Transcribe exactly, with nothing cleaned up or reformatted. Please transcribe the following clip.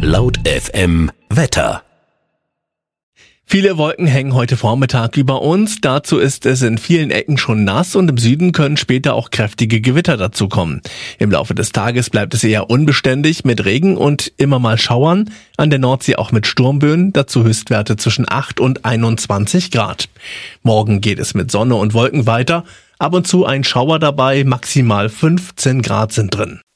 Laut F M Wetter. Viele Wolken hängen heute Vormittag über uns. Dazu ist es in vielen Ecken schon nass und im Süden können später auch kräftige Gewitter dazukommen. Im Laufe des Tages bleibt es eher unbeständig mit Regen und immer mal Schauern. An der Nordsee auch mit Sturmböen, dazu Höchstwerte zwischen acht und einundzwanzig Grad. Morgen geht es mit Sonne und Wolken weiter. Ab und zu ein Schauer dabei, maximal fünfzehn Grad sind drin.